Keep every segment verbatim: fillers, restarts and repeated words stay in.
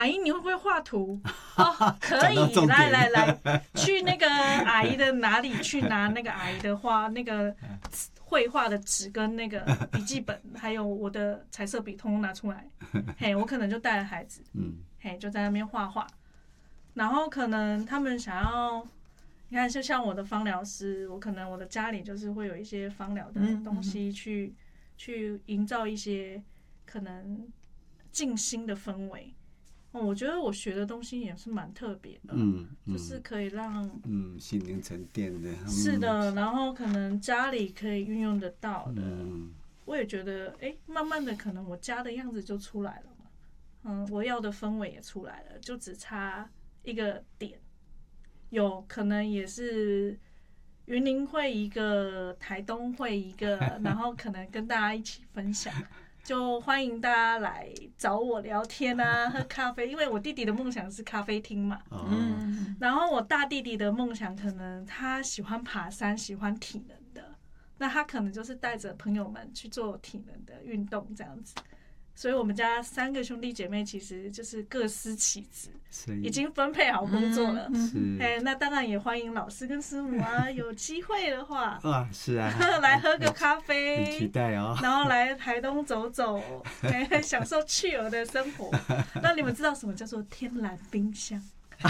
阿姨，你会不会画图？哦，可以，来来来，去那个阿姨的哪里去拿那个阿姨的画，那个绘画的纸跟那个笔记本，还有我的彩色笔，通通拿出来。嘿，我可能就带了孩子，嗯，嘿，就在那边画画。然后可能他们想要，你看，就像我的芳疗师，我可能我的家里就是会有一些芳疗的东西去、嗯嗯、去营造一些可能静心的氛围。哦，我觉得我学的东西也是蛮特别的，嗯，就是可以让嗯心灵沉淀的， 是的，然后可能家里可以运用得到的，嗯，我也觉得，哎，慢慢的可能我家的样子就出来了嘛，嗯，我要的氛围也出来了，就只差一个点，有可能也是云林会一个，台东会一个，然后可能跟大家一起分享。就欢迎大家来找我聊天啊，喝咖啡，因为我弟弟的梦想是咖啡厅嘛。嗯。然后我大弟弟的梦想可能他喜欢爬山，喜欢体能的，那他可能就是带着朋友们去做体能的运动这样子。所以我们家三个兄弟姐妹其实就是各司其职，已经分配好工作了。嗯、哎，那当然也欢迎老师跟师母啊，有机会的话， 啊，是啊， 来喝个咖啡， 很期待哦。 然后来台东走走，哎，享受去游的生活。那你们知道什么叫做天然冰箱？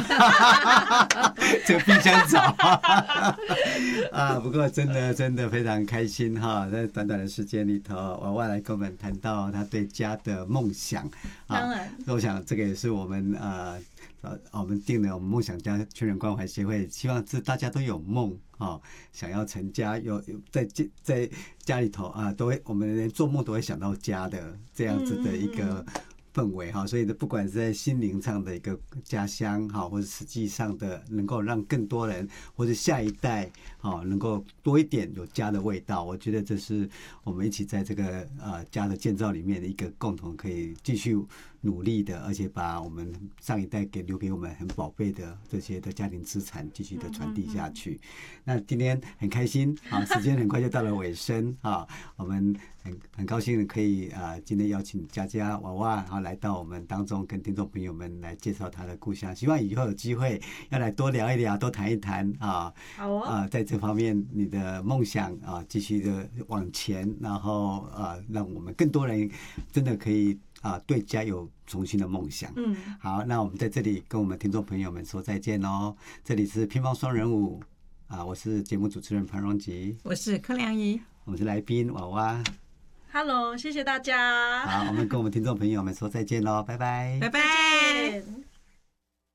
这个冰箱找啊，不过真的真的非常开心哈，在短短的时间里头，娃娃来跟我们谈到他对家的梦想啊。 当然， 我想这个也是我们呃呃我们定了我们梦想家全人关怀协会，希望是大家都有梦啊，想要成家，有在在家里头啊，都会我们连做梦都会想到家的这样子的一个氛围哈，所以不管是在心灵上的一个家乡哈，或者实际上的能够让更多人或者下一代哈能够多一点有家的味道，我觉得这是我们一起在这个呃家的建造里面的一个共同可以继续努力的，而且把我们上一代给留给我们很宝贝的这些的家庭资产继续的传递下去。那今天很开心啊，时间很快就到了尾声啊，我们很很高兴可以啊、呃、今天邀请佳佳娃娃啊来到我们当中，跟听众朋友们来介绍她的故乡。希望以后有机会要来多聊一聊，多谈一谈啊。 好哦。 啊、呃，在这方面你的梦想啊继续的往前，然后啊、呃、让我们更多人真的可以。啊，对家有重新的梦想。嗯，好，那我们在这里跟我们听众朋友们说再见喽。这里是乒乓双人舞啊，我是节目主持人潘荣吉， 我是柯良仪， 我们是来宾娃娃。 Hello， 谢谢大家。 好，我们跟我们听众朋友们说再见喽，拜拜， 拜拜。